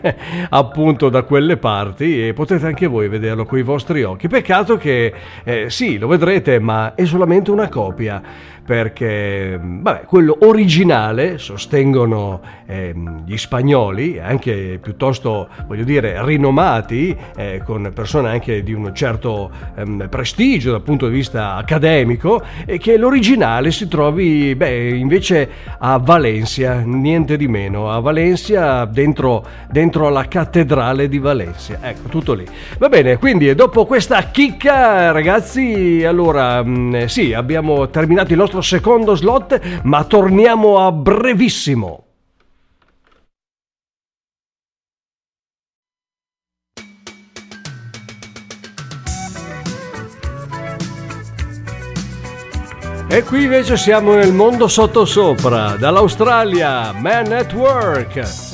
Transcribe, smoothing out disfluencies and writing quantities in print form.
appunto da quelle parti, e potete anche voi vederlo coi vostri occhi. Peccato che sì, lo vedrete, ma è solamente una copia, perché vabbè, quello originale, sostengono gli spagnoli, anche piuttosto, voglio dire, rinomati, con persone anche di un certo prestigio dal punto di vista accademico, e che l'originale si trovi invece a Valencia, niente di meno, a Valencia, dentro alla cattedrale di Valencia. Ecco, tutto lì. Va bene, quindi dopo questa chicca, ragazzi, allora sì, abbiamo terminato il nostro secondo slot, ma torniamo a brevissimo. E qui invece siamo nel mondo sottosopra, dall'Australia, Man at Work.